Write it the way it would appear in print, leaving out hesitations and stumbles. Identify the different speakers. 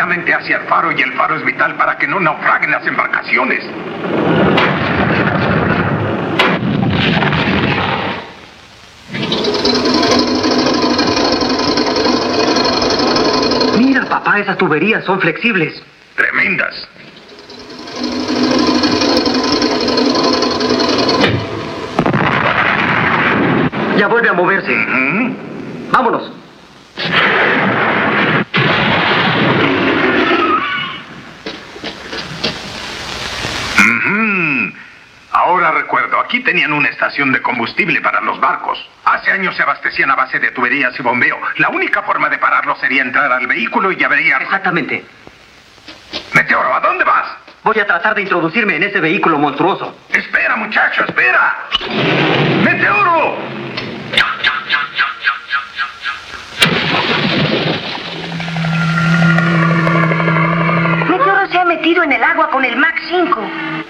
Speaker 1: directamente hacia el faro y el faro es vital para que no naufraguen las embarcaciones.
Speaker 2: Mira, papá, esas tuberías son flexibles.
Speaker 1: Tremendas.
Speaker 2: Ya vuelve a moverse. Vámonos.
Speaker 1: Ahora recuerdo, aquí tenían una estación de combustible para los barcos. Hace años se abastecían a base de tuberías y bombeo. La única forma de pararlo sería entrar al vehículo y ya vería...
Speaker 2: Exactamente.
Speaker 1: Meteoro, ¿a dónde vas?
Speaker 2: Voy a tratar de introducirme en ese vehículo monstruoso.
Speaker 1: Espera, muchacho, espera. ¡Meteoro!
Speaker 3: Meteoro se ha metido en el agua con el Mach 5.